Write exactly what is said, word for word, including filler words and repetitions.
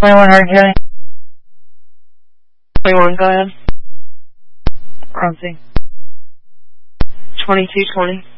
twenty-one, Hardin County. twenty-one, go ahead. Wrong thing. twenty-two twenty.